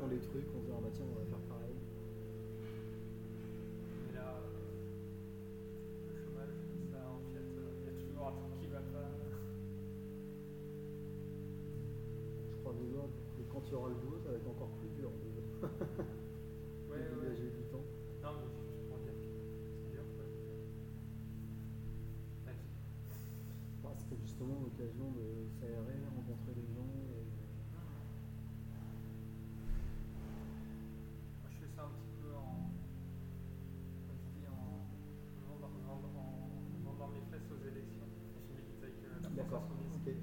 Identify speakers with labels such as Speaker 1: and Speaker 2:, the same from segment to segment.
Speaker 1: font des trucs, on se dit, ah bah tiens, on va faire pareil.
Speaker 2: Mais là, le chômage, ça empiète. Il y a toujours un truc qui va pas.
Speaker 1: Je crois des doigts que quand il y aura le boulot, ça va être encore plus dur de
Speaker 2: Ouais, ouais.
Speaker 1: dégager du temps.
Speaker 2: Non, mais je pourrais dire que c'est dur, quoi. Ouais.
Speaker 1: C'était justement l'occasion de s'aérer, rencontrer des gens.
Speaker 2: Moi, je fais ça un petit peu comme je dis, en vendant mes fesses aux élections. Je milite avec la France
Speaker 1: D'accord,
Speaker 2: Insoumise.
Speaker 1: ok.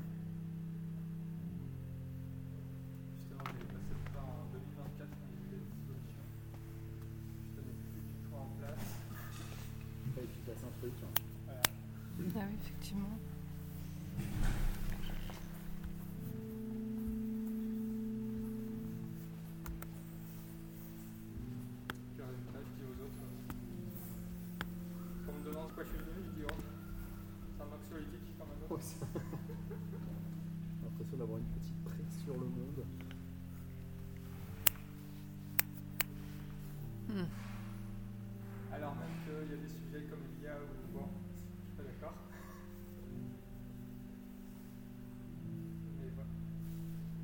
Speaker 2: Justement, j'ai passé le pas en 2024 quand il y a eu les dissolutions. Je tenais plus du tout en place.
Speaker 1: Après, il se passe un truc.
Speaker 2: Voilà.
Speaker 3: Ah oui, effectivement.
Speaker 2: Puis résultat, je dis aux autres, quand on me demande pourquoi je suis venu, je dis oh, c'est un anxiolytique comme un autre.
Speaker 1: J'ai l'impression d'avoir une petite prise sur le monde.
Speaker 2: Alors même qu'il y a des sujets comme l'IA ou bon, je suis pas d'accord.